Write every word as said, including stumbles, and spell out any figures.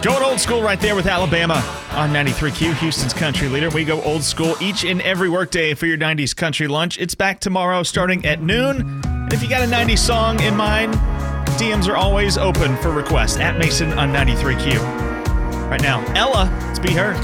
Going old school right there with Alabama on ninety-three Q, Houston's country leader. We go old school each and every workday for your nineties country lunch. It's back tomorrow starting at noon. And if you got a nineties song in mind, D Ms are always open for requests at Mason on ninety-three Q. Right now, Ella, let's Be Her.